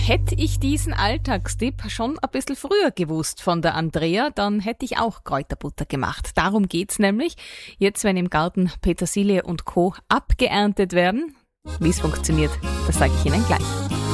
hätte ich diesen Alltagstipp schon ein bisschen früher gewusst von der Andrea, dann hätte ich auch Kräuterbutter gemacht. Darum geht's nämlich. Jetzt, wenn im Garten Petersilie und Co. abgeerntet werden, wie es funktioniert, das sage ich Ihnen gleich.